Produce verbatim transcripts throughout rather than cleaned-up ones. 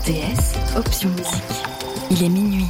T S, option musique. Il est minuit.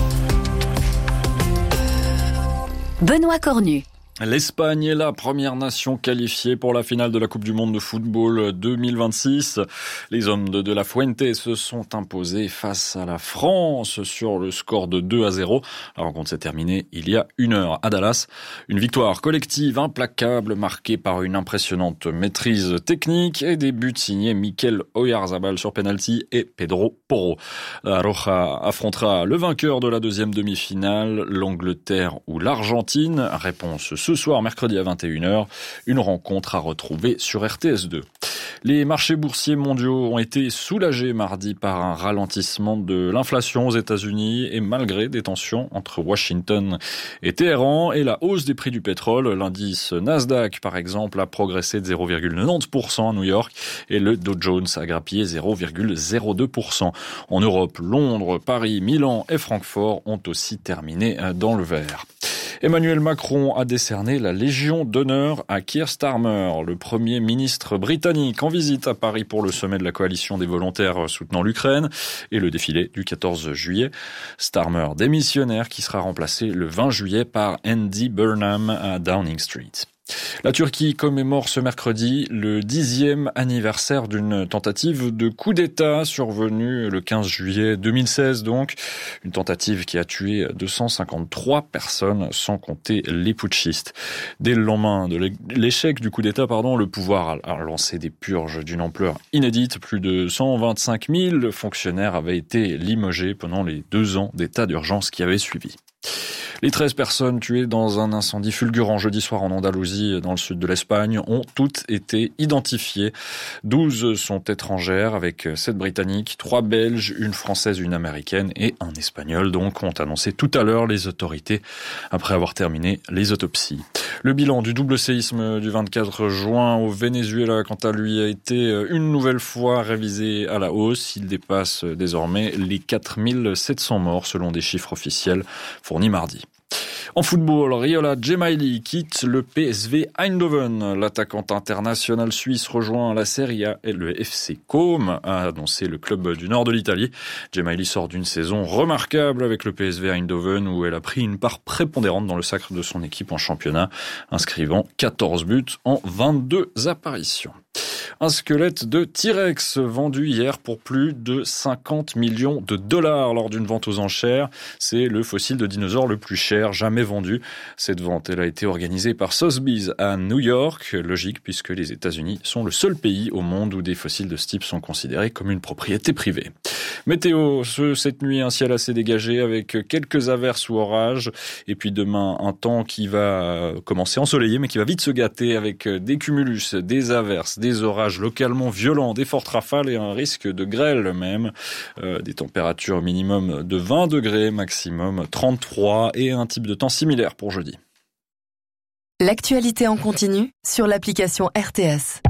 Benoît Cornu. L'Espagne est la première nation qualifiée pour la finale de la Coupe du Monde de football deux mille vingt-six. Les hommes de De La Fuente se sont imposés face à la France sur le score de deux à zéro. La rencontre s'est terminée il y a une heure à Dallas. Une victoire collective implacable marquée par une impressionnante maîtrise technique et des buts signés Mikel Oyarzabal sur penalty et Pedro Porro. La Roja affrontera le vainqueur de la deuxième demi-finale, l'Angleterre ou l'Argentine. Réponse ce soir, mercredi à vingt et une heures, une rencontre à retrouver sur R T S deux. Les marchés boursiers mondiaux ont été soulagés mardi par un ralentissement de l'inflation aux États-Unis et malgré des tensions entre Washington et Téhéran et la hausse des prix du pétrole. L'indice Nasdaq, par exemple, a progressé de zéro virgule quatre-vingt-dix pour cent à New York et le Dow Jones a grappillé zéro virgule zéro deux pour cent. En Europe, Londres, Paris, Milan et Francfort ont aussi terminé dans le vert. Emmanuel Macron a décerné la Légion d'honneur à Keir Starmer, le Premier ministre britannique en visite à Paris pour le sommet de la coalition des volontaires soutenant l'Ukraine et le défilé du quatorze juillet. Starmer, démissionnaire, qui sera remplacé le vingt juillet par Andy Burnham à Downing Street. La Turquie commémore ce mercredi le dixième anniversaire d'une tentative de coup d'État survenue le quinze juillet deux mille seize donc. Une tentative qui a tué deux cent cinquante-trois personnes sans compter les putschistes. Dès le lendemain de l'échec du coup d'État, pardon, le pouvoir a lancé des purges d'une ampleur inédite. Plus de cent vingt-cinq mille fonctionnaires avaient été limogés pendant les deux ans d'état d'urgence qui avaient suivi. Les treize personnes tuées dans un incendie fulgurant jeudi soir en Andalousie, dans le sud de l'Espagne, ont toutes été identifiées. douze sont étrangères, avec sept britanniques, trois belges, une française, une américaine et un espagnol, donc, ont annoncé tout à l'heure les autorités après avoir terminé les autopsies. Le bilan du double séisme du vingt-quatre juin au Venezuela, quant à lui, a été une nouvelle fois révisé à la hausse. Il dépasse désormais les quatre mille sept cents morts, selon des chiffres officiels fournis mardi. En football, Riola Gemayli quitte le P S V Eindhoven. L'attaquant international suisse rejoint la Serie A et le F C Côme, a annoncé le club du nord de l'Italie. Gemayli sort d'une saison remarquable avec le P S V Eindhoven où elle a pris une part prépondérante dans le sacre de son équipe en championnat, inscrivant quatorze buts en vingt-deux apparitions. Un squelette de T-Rex vendu hier pour plus de cinquante millions de dollars lors d'une vente aux enchères. C'est le fossile de dinosaure le plus cher jamais vendu. Cette vente, elle a été organisée par Sotheby's à New York. Logique puisque les États-Unis sont le seul pays au monde où des fossiles de ce type sont considérés comme une propriété privée. Météo, ce, cette nuit, un ciel assez dégagé avec quelques averses ou orages. Et puis demain, un temps qui va commencer ensoleillé mais qui va vite se gâter avec des cumulus, des averses, des orages localement violents, des fortes rafales et un risque de grêle même. Euh, des températures minimum de vingt degrés, maximum trente-trois et un type de temps similaire pour jeudi. L'actualité en continu sur l'application R T S.